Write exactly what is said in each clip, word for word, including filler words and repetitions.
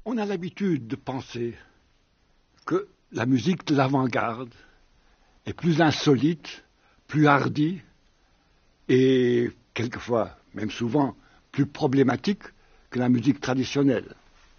On a l'habitude de penser que la musique de l'avant-garde est plus insolite, plus hardie et quelquefois, même souvent, plus problématique que la musique traditionnelle.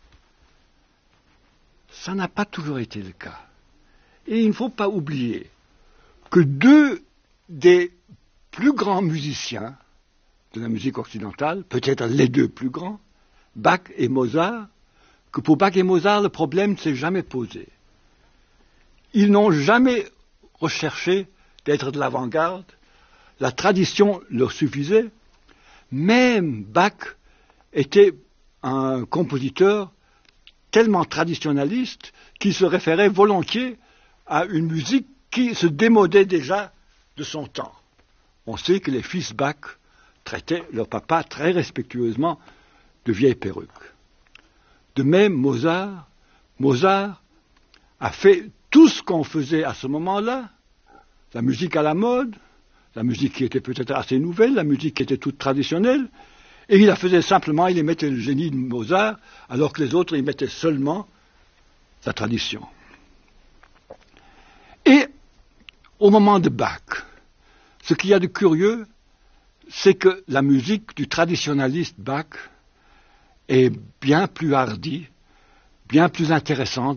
Ça n'a pas toujours été le cas. Et il ne faut pas oublier que deux des plus grands musiciens de la musique occidentale, peut-être les deux plus grands, Bach et Mozart, que pour Bach et Mozart, le problème ne s'est jamais posé. Ils n'ont jamais recherché d'être de l'avant-garde, la tradition leur suffisait. Même Bach était un compositeur tellement traditionnaliste qu'il se référait volontiers à une musique qui se démodait déjà de son temps. On sait que les fils Bach traitaient leur papa très respectueusement de vieille perruque. De même, Mozart, Mozart a fait tout ce qu'on faisait à ce moment-là, la musique à la mode, la musique qui était peut-être assez nouvelle, la musique qui était toute traditionnelle, et il la faisait simplement, il y mettait le génie de Mozart, alors que les autres y mettaient seulement la tradition. Et au moment de Bach, ce qu'il y a de curieux, c'est que la musique du traditionnaliste Bach est bien plus hardie, bien plus intéressante